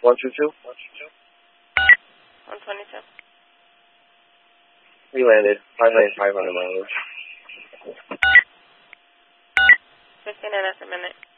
122? 122. We landed. 5,500 miles. 15 minutes a minute.